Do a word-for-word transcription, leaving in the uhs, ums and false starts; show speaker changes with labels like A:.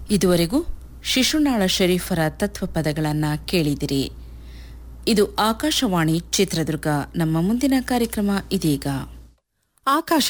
A: ಇದುವರೆಗೂ ಶಿಶುನಾಳ ಶರೀಫರ ತತ್ವಪದಗಳನ್ನು ಕೇಳಿದಿರಿ. ಇದು ಆಕಾಶವಾಣಿ ಚಿತ್ರದುರ್ಗ. ನಮ್ಮ ಮುಂದಿನ ಕಾರ್ಯಕ್ರಮ ಇದೀಗ.
B: ಆಕಾಶ